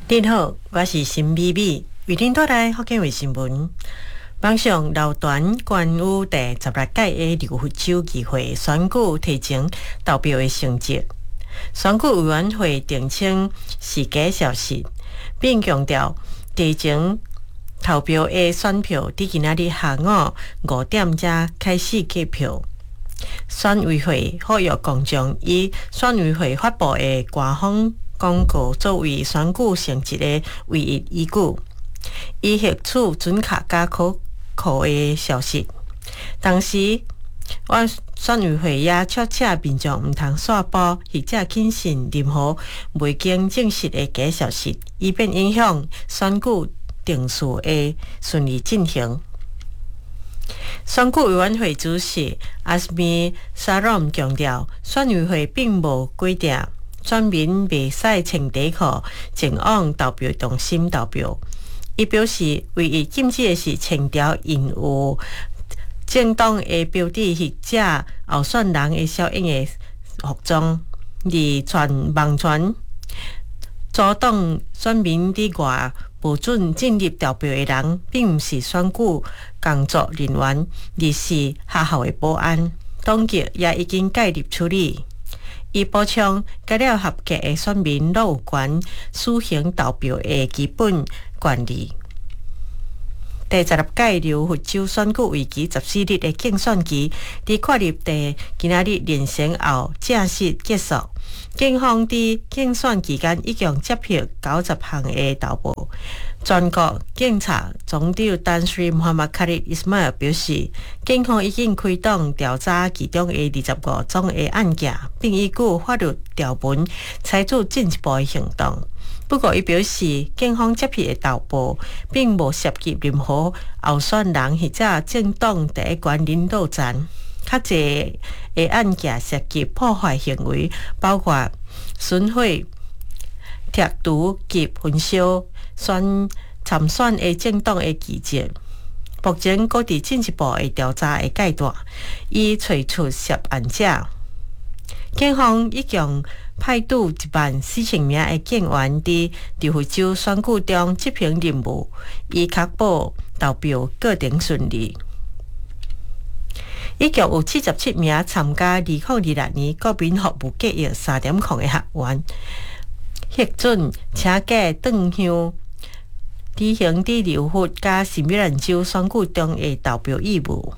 您好，我是陈美美，为您带来福建卫新闻。网上流传关于第16届的刘福州议会选举提前投票的成绩，选举委员会澄清是假消息，并强调提前投票的选票伫今仔日下午5点才开始计票。选委会呼吁公众以选委会发布的官方公告作为选举成绩的唯一依据，以获取准确加可靠的消息。同时，选委会也促请民众毋通散布或者轻信任何未经证实的假消息，以免影响选举程序的顺利进行。选举委员会主席阿斯米沙朗强调，选委会并无规定选民袂使穿底裤前往投票中心投票。伊表示，唯一禁止的是穿条印有政党的标志或者候选人的效应的服装，而网传阻挡选民伫外不准进入投票的人，并不是选举工作人员，而是学校的保安。当局也已经介入处理。伊补充，解了合格的选民都有权施行投票的基本权利。第16届刘福州选举为期14日的竞选期，伫跨入今仔日连成后正式结束。警方伫竞选期间一共接获90项的投报。全国警察总长丹斯里穆罕默卡里伊斯马尔表示，警方已经开动调查其中的25宗的案件，并依据法律条文采取进一步的行动。不过，伊表示，警方接获的投报并无涉及任何候选人或者政党第一关领导层。较侪的案件涉及破坏行为，包括损毁、拆除及焚烧参选的政党的旗帜。目前，各地进一步的调查的阶段，以找出涉案者。警方已经派驻14000名的警员伫刘福州选举中执行任务，以确保投票过程顺利。一共有77名参加2026年国民服务计划3.0的学员，核准请假转乡，履行伫刘福加新美兰州选举中的投票义务。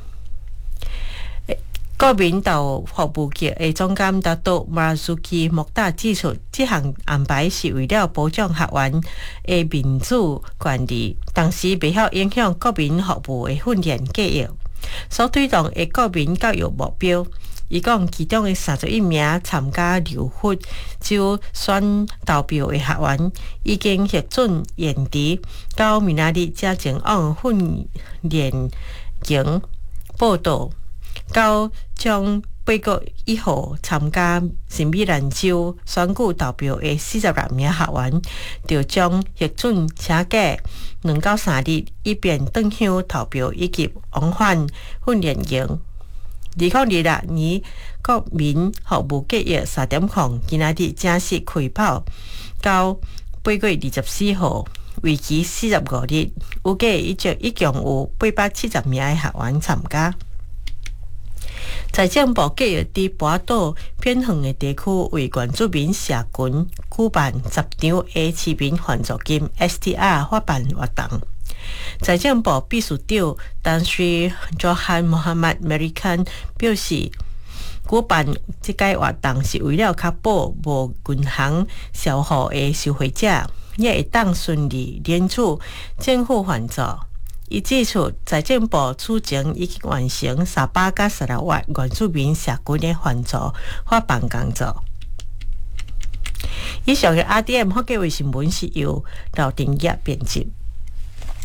国民服务局的总监达多马拉苏基莫达指出，这项安排是为了保障学员的民主权利，同时袂晓影响国民服务的训练计划所推动的国民教育目标。伊讲，其中的31名参加刘福州选投票的学员，已经核准延迟到明仔日才前往训练营报到。到将8月1号参加新美兰州选举投票的46名学员，就将核准请假2到3日，以便转乡投票以及往返训练营。2026年国民服务计划3.0今仔日正式开跑，到8月24号，为期45日，预计一共有870名的学员参加。财政部计划伫跋倒偏远的地区为原住民社群举办10场的市民援助金 STR 发办活动。财政部秘书长丹斯Johan Muhammad Merican 表示，举办这个活动是为了确保无银行销户的消费者也会当顺利领取政府援助。伊指出，财政部此前已经完成316万原住民社群的援助发办工作。以上的 RDM 福建卫新闻是由刘定业编辑。